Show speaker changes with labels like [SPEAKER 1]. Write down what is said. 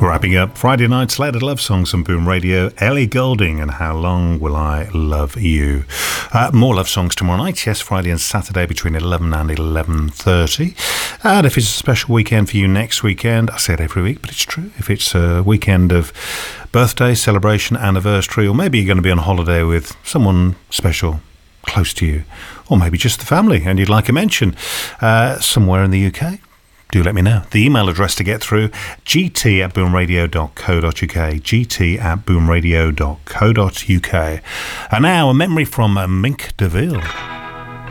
[SPEAKER 1] Wrapping up Friday night's Leaded Love Songs on Boom Radio, Ellie Goulding and How Long Will I Love You. More love songs tomorrow night, yes, Friday and Saturday between 11 and 11:30. And if it's a special weekend for you next weekend, I say it every week, but it's true. If it's a weekend of birthday, celebration, anniversary, or maybe you're going to be on holiday with someone special close to you, or maybe just the family and you'd like a mention somewhere in the UK, do let me know. The email address to get through, gt@boomradio.co.uk, gt@boomradio.co.uk. And now a memory from Mink DeVille.